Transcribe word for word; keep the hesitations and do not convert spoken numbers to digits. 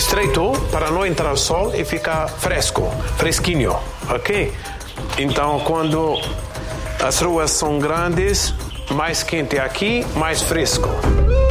estreito para não entrar sol e ficar fresco, fresquinho, ok? Então, quando as ruas são grandes, mais quente aqui, mais fresco.